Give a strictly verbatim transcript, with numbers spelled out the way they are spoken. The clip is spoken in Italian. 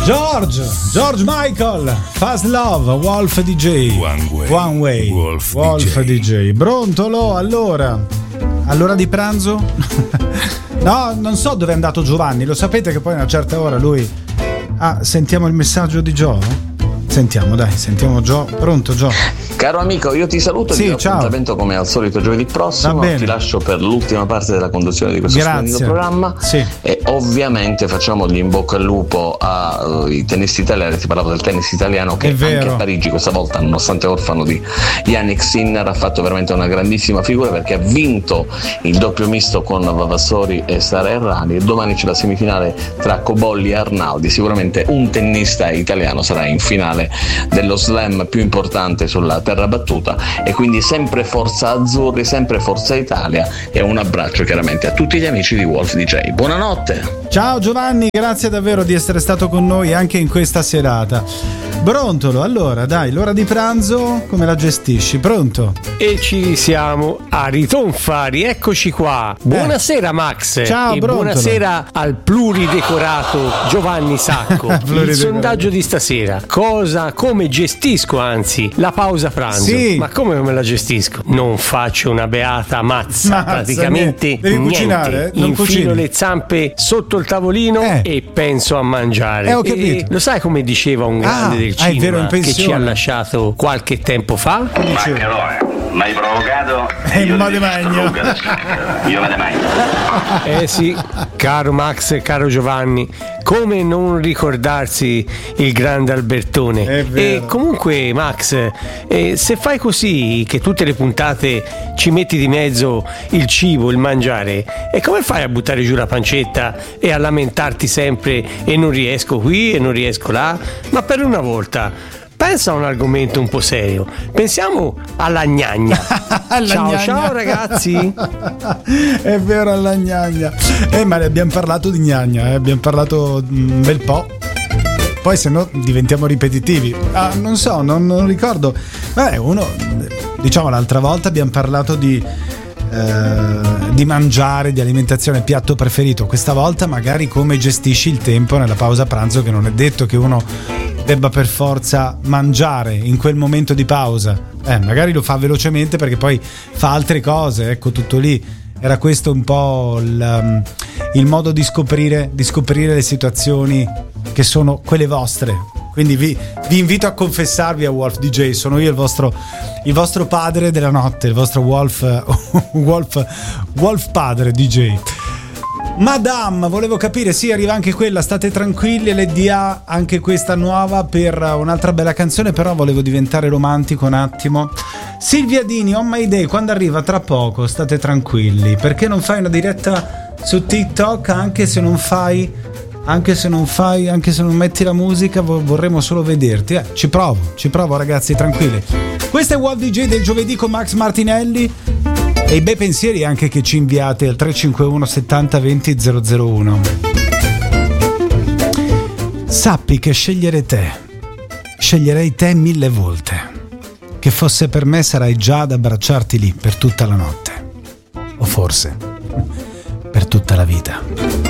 George, George Michael, Fast Love, Wolf D J. One Way, One Way. Wolf, Wolf D J. D J. Brontolo, allora, all'ora di pranzo? No, non so dove è andato Giovanni, lo sapete che poi a una certa ora lui... Ah, sentiamo il messaggio di Gio? Sentiamo, dai, sentiamo Gio. Pronto Gio? Caro amico, io ti saluto e sì, ti do ciao. appuntamento come al solito giovedì prossimo. Ti lascio per l'ultima parte della conduzione di questo Grazie. splendido programma. Sì. E ovviamente facciamo gli in bocca al lupo ai tennisti italiani. Ti parlavo del tennis italiano che anche a Parigi questa volta, nonostante orfano di Yannick Sinner, ha fatto veramente una grandissima figura perché ha vinto il doppio misto con Vavassori e Sara Errani e domani c'è la semifinale tra Cobolli e Arnaldi. Sicuramente un tennista italiano sarà in finale dello slam più importante sulla terra battuta e quindi sempre forza azzurri, sempre forza Italia e un abbraccio chiaramente a tutti gli amici di Wolf D J. Buonanotte. Ciao Giovanni, grazie davvero di essere stato con noi anche in questa serata. Brontolo, allora dai, l'ora di pranzo come la gestisci? Pronto? E ci siamo a ritonfa, rieccoci qua. Buonasera Max. Ciao, e Brontolo. buonasera al pluridecorato Giovanni Sacco. Il sondaggio di stasera: cosa, come gestisco anzi la pausa pranzo? Sì. Ma come me la gestisco? Non faccio una beata mazza, Mazza, praticamente niente. Devi niente. cucinare? Non Infilo cucini? le zampe sotto il tavolino Eh. e penso a mangiare. Eh, ho capito. E lo sai come diceva un grande Ah, del ah, è vero, cinema in che ci pensione. ha lasciato qualche tempo fa? Maccherone, m'hai provocato? Eh, io ma ti de magno. distruggo adesso. Io me ne magno. Eh sì, caro Max e caro Giovanni, come non ricordarsi il grande Albertone? È vero. E comunque Max, eh, se fai così che tutte le puntate ci metti di mezzo il cibo, il mangiare, e come fai a buttare giù la pancetta e a lamentarti sempre e non riesco qui e non riesco là? Ma per una volta pensa a un argomento un po' serio. Pensiamo alla gnagna. Alla ciao gnagna. ciao ragazzi. È vero, alla gnagna. Eh, ma ne abbiamo parlato di gnagna, eh? Abbiamo parlato un bel po'. Poi se no diventiamo ripetitivi. Ah, non so, non, non ricordo. Vabbè, uno, diciamo l'altra volta abbiamo parlato di eh, di mangiare, di alimentazione, piatto preferito. Questa volta magari come gestisci il tempo nella pausa pranzo, che non è detto che uno debba per forza mangiare in quel momento di pausa. Eh, magari lo fa velocemente perché poi fa altre cose, ecco, tutto lì. Era questo un po' il, um, il modo di scoprire, di scoprire le situazioni che sono quelle vostre. Quindi vi, vi invito a confessarvi a Wolf D J. Sono io il vostro, il vostro padre della notte, il vostro Wolf, Wolf, Wolf padre D J. Madame, volevo capire, sì, arriva anche quella, state tranquilli, L D A, anche questa nuova per un'altra bella canzone, però volevo diventare romantico un attimo. Silvia Dini, On My Day, quando arriva? Tra poco, state tranquilli. Perché non fai una diretta su TikTok anche se non fai, anche se non fai, anche se non metti la musica, vorremmo solo vederti. Eh, ci provo, ci provo ragazzi, tranquilli. Questo è Wolf D J del giovedì con Max Martinelli. E i bei pensieri anche che ci inviate al tre cinque uno settanta venti zero zero uno. Sappi che scegliere te, sceglierei te mille volte. Che fosse per me sarai già ad abbracciarti lì per tutta la notte. O forse per tutta la vita.